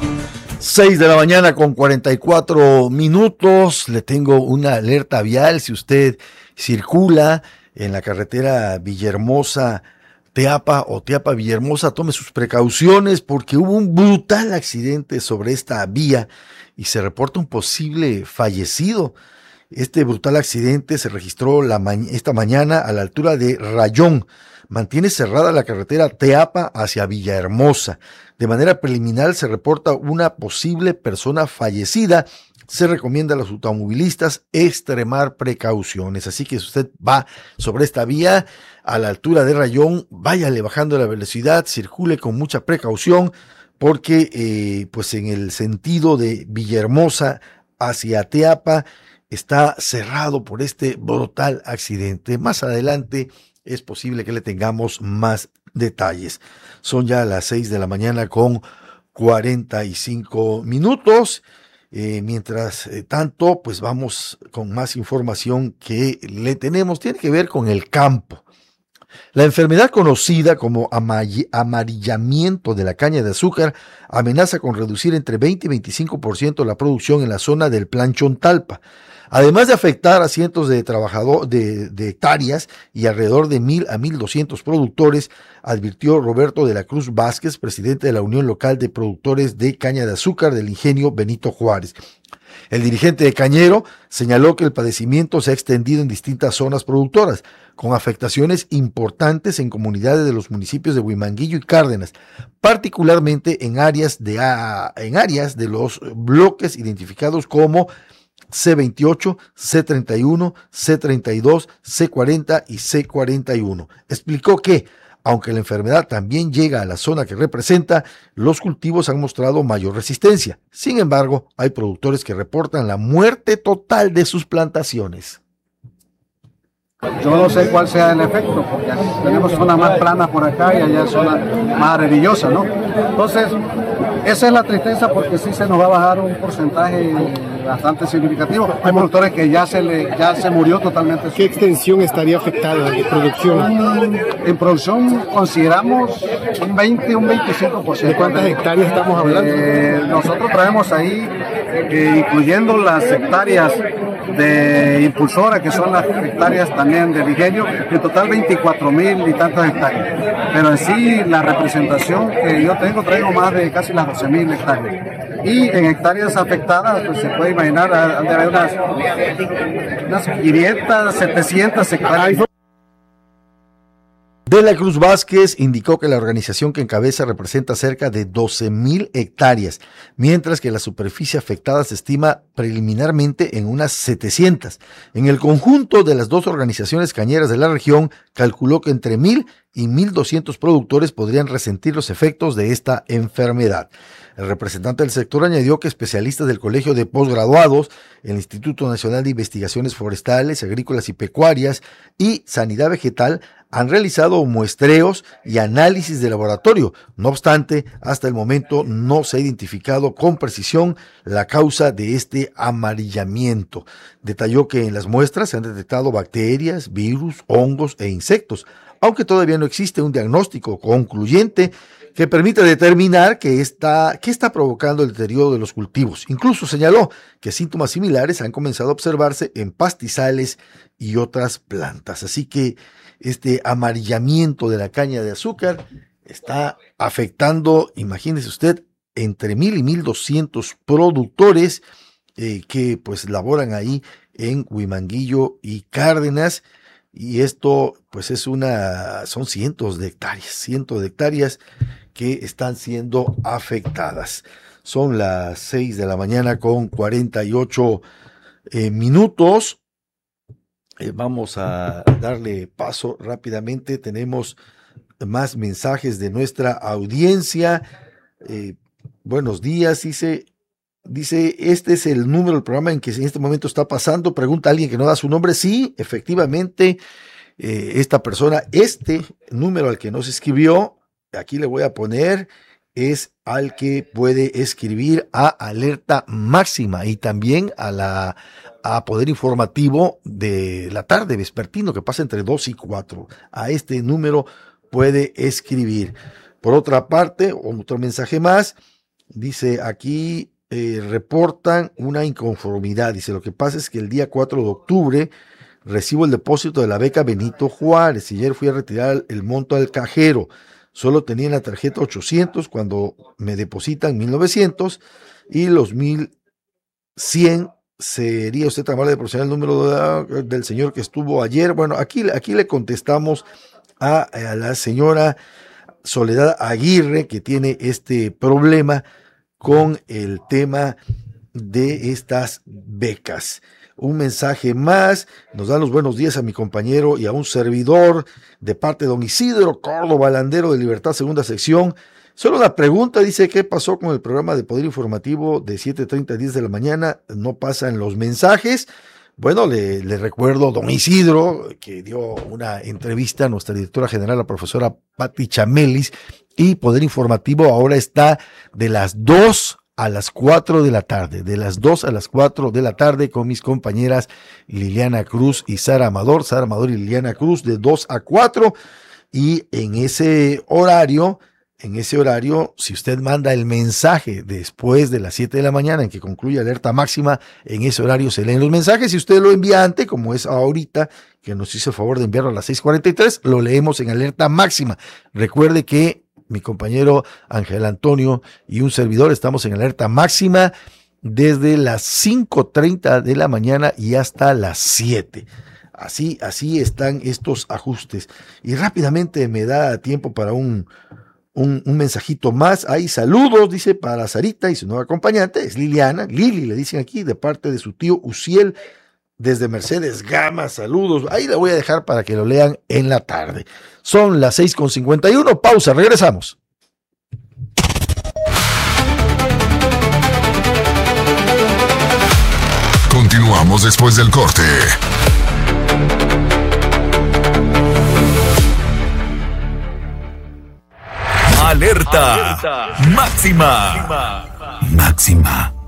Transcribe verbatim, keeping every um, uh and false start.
seis de la mañana con cuarenta y cuatro minutos. Le tengo una alerta vial. Si usted circula en la carretera Villahermosa Teapa o Teapa Villahermosa, tome sus precauciones porque hubo un brutal accidente sobre esta vía y se reporta un posible fallecido. Este brutal accidente se registró la ma- esta mañana a la altura de Rayón. Mantiene cerrada la carretera Teapa hacia Villahermosa. De manera preliminar se reporta una posible persona fallecida. Se recomienda a los automovilistas extremar precauciones. Así que si usted va sobre esta vía a la altura de Rayón, váyale bajando la velocidad, circule con mucha precaución, porque eh, pues en el sentido de Villahermosa hacia Teapa está cerrado por este brutal accidente. Más adelante es posible que le tengamos más detalles. Son ya las seis de la mañana con cuarenta y cinco minutos. Eh, mientras eh, tanto, pues vamos con más información que le tenemos. Tiene que ver con el campo. La enfermedad conocida como amarillamiento de la caña de azúcar amenaza con reducir entre veinte y veinticinco por ciento la producción en la zona del Plan Chontalpa. Además de afectar a cientos de trabajadores de, de hectáreas y alrededor de mil a mil doscientos productores, advirtió Roberto de la Cruz Vázquez, presidente de la Unión Local de Productores de Caña de Azúcar del Ingenio Benito Juárez. El dirigente de Cañero señaló que el padecimiento se ha extendido en distintas zonas productoras, con afectaciones importantes en comunidades de los municipios de Huimanguillo y Cárdenas, particularmente en áreas de, en áreas de los bloques identificados como C veintiocho, C treinta y uno, C treinta y dos, C cuarenta y C cuarenta y uno. Explicó que, aunque la enfermedad también llega a la zona que representa, los cultivos han mostrado mayor resistencia. Sin embargo, hay productores que reportan la muerte total de sus plantaciones. Yo no sé cuál sea el efecto, porque tenemos zona más plana por acá y allá zona más arenosa, ¿no? Entonces, esa es la tristeza, porque sí se nos va a bajar un porcentaje bastante significativo. Hay productores que ya se le ya se murió totalmente. ¿Qué extensión estaría afectada en producción? En producción consideramos un veinte, un veinticinco por ciento. ¿De cuántas hectáreas estamos hablando? Eh, nosotros traemos ahí, eh, incluyendo las hectáreas de impulsora, que son las hectáreas también del ingenio, en total veinticuatro mil y tantas hectáreas. Pero en sí, la representación que yo tengo, traigo más de casi las doce mil hectáreas. Y en hectáreas afectadas, pues se puede imaginar, han de haber unas, unas quinientas, setecientas hectáreas. De la Cruz Vázquez indicó que la organización que encabeza representa cerca de doce mil hectáreas, mientras que la superficie afectada se estima preliminarmente en unas setecientas. En el conjunto de las dos organizaciones cañeras de la región, calculó que entre mil y mil doscientos productores podrían resentir los efectos de esta enfermedad. El representante del sector añadió que especialistas del Colegio de Postgraduados, el Instituto Nacional de Investigaciones Forestales, Agrícolas y Pecuarias y Sanidad Vegetal han realizado muestreos y análisis de laboratorio. No obstante, hasta el momento no se ha identificado con precisión la causa de este amarillamiento. Detalló que en las muestras se han detectado bacterias, virus, hongos e insectos, aunque todavía no existe un diagnóstico concluyente que permita determinar qué está, qué está provocando el deterioro de los cultivos. Incluso señaló que síntomas similares han comenzado a observarse en pastizales y otras plantas. Así que este amarillamiento de la caña de azúcar está afectando, imagínese usted, entre mil y mil doscientos productores eh, que pues laboran ahí en Huimanguillo y Cárdenas. Y esto pues es una, son cientos de hectáreas, cientos de hectáreas que están siendo afectadas. Son las seis de la mañana con cuarenta y ocho eh, minutos. Eh, vamos a darle paso rápidamente. Tenemos más mensajes de nuestra audiencia. Eh, buenos días, dice, dice, este es el número del programa en que en este momento está pasando. Pregunta a alguien que no da su nombre. Sí, efectivamente, eh, esta persona, este número al que nos escribió, aquí le voy a poner, es al que puede escribir a Alerta Máxima y también a la a Poder Informativo de la tarde vespertino que pasa entre dos y cuatro. A este número puede escribir. Por otra parte, otro mensaje más, Dice aquí, eh, reportan una inconformidad. Dice, lo que pasa es que el día cuatro de octubre recibo el depósito de la beca Benito Juárez y ayer fui a retirar el monto al cajero. Solo tenía en la tarjeta ochocientos cuando me depositan mil novecientos y los mil cien. ¿Sería usted tan amable de proporcionar el número de, del señor que estuvo ayer? Bueno, aquí, aquí le contestamos a, a la señora Soledad Aguirre, que tiene este problema con el tema de estas becas. Un mensaje más, nos dan los buenos días a mi compañero y a un servidor de parte de don Isidro Córdoba, Landero de Libertad, segunda sección. Solo una pregunta, dice, ¿qué pasó con el programa de Poder Informativo de siete treinta a diez de la mañana? No pasan los mensajes. Bueno, le, le recuerdo, don Isidro, que dio una entrevista a nuestra directora general, la profesora Patti Chamelis, y Poder Informativo ahora está de las dos a las cuatro de la tarde, de las dos a las cuatro de la tarde con mis compañeras Liliana Cruz y Sara Amador, Sara Amador y Liliana Cruz, de dos a cuatro, y en ese horario... En ese horario, si usted manda el mensaje después de las siete de la mañana en que concluye alerta máxima, en ese horario se leen los mensajes. Si usted lo envía antes, como es ahorita, que nos hizo el favor de enviarlo a las seis cuarenta y tres, lo leemos en alerta máxima. Recuerde que mi compañero Ángel Antonio y un servidor estamos en alerta máxima desde las cinco treinta de la mañana y hasta las siete. Así, así están estos ajustes. Y rápidamente me da tiempo para un... Un, un mensajito más. Hay saludos, dice, para Sarita y su nueva acompañante, es Liliana, Lili le dicen aquí, de parte de su tío Uciel, desde Mercedes Gama, saludos. Ahí le voy a dejar para que lo lean en la tarde. Son las seis con cincuenta y uno, pausa, regresamos. Continuamos después del corte. Alerta, Alerta. Máxima. Máxima.